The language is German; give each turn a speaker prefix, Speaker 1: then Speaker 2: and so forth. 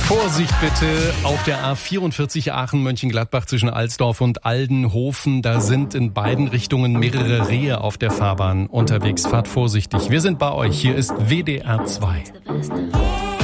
Speaker 1: Vorsicht bitte auf der A44 Aachen-Mönchengladbach zwischen Alsdorf und Aldenhofen. Da sind in beiden Richtungen mehrere Rehe auf der Fahrbahn unterwegs. Fahrt vorsichtig. Wir sind bei euch. Hier ist WDR 2.